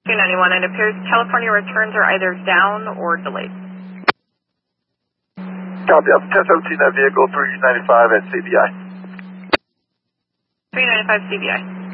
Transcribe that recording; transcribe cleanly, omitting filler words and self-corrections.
291, it appears California returns are either down or delayed. Copy, up 1017, that vehicle 395 at CBI. 395 CBI.